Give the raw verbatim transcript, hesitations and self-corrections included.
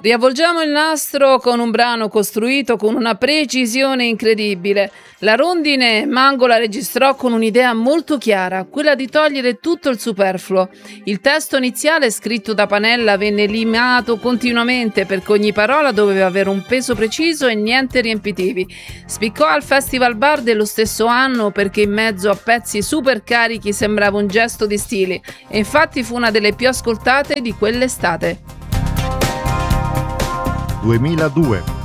Riavvolgiamo il nastro con un brano costruito con una precisione incredibile. La rondine Mango la registrò con un'idea molto chiara, quella di togliere tutto il superfluo. Il testo iniziale scritto da Panella venne limato continuamente perché ogni parola doveva avere un peso preciso e niente riempitivi. Spiccò al Festival Bar dello stesso anno perché in mezzo a pezzi super carichi sembrava un gesto di stile e infatti fu una delle più ascoltate di quell'estate. duemiladue